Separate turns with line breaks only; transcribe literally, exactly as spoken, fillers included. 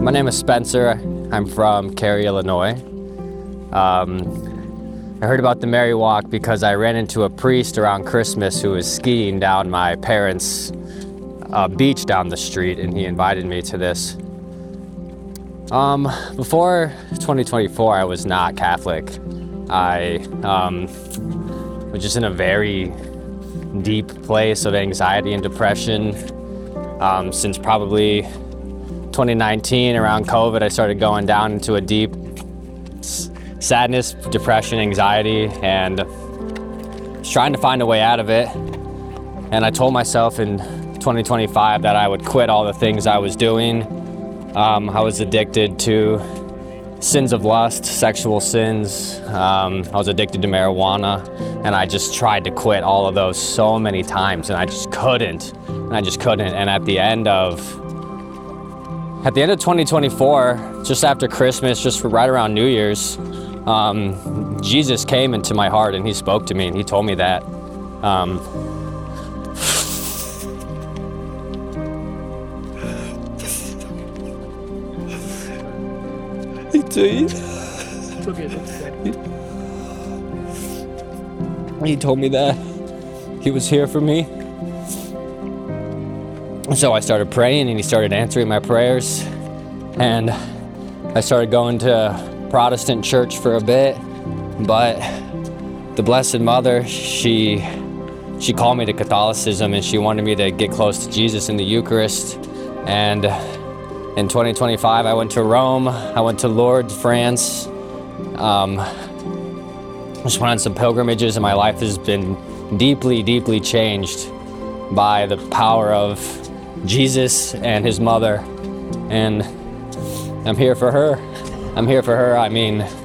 My name is Spencer. I'm from Cary, Illinois. Um, I heard about the Mary Walk because I ran into a priest around Christmas who was skiing down my parents' uh, beach down the street, and he invited me to this. Um, before twenty twenty-four, I was not Catholic. I um, was just in a very deep place of anxiety and depression. Um, since probably twenty nineteen, around COVID, I started going down into a deep s- sadness, depression, anxiety, and was trying to find a way out of it. And I told myself in twenty twenty-five that I would quit all the things I was doing. Um, I was addicted to sins of lust, sexual sins. Um, I was addicted to marijuana, and I just tried to quit all of those so many times, and I just couldn't. And I just couldn't. And at the end of At the end of twenty twenty-four, just after Christmas, just right around New Year's, um, Jesus came into my heart and he spoke to me and he told me that. Um, he, he, he told me that he was here for me. So I started praying and he started answering my prayers, and I started going to Protestant church for a bit, but the Blessed Mother, she she called me to Catholicism and she wanted me to get close to Jesus in the Eucharist. And in twenty twenty-five, I went to Rome, I went to Lourdes, France. Um, just went on some pilgrimages, and my life has been deeply, deeply changed by the power of Jesus and his mother, and I'm here for her. I'm here for her. I mean,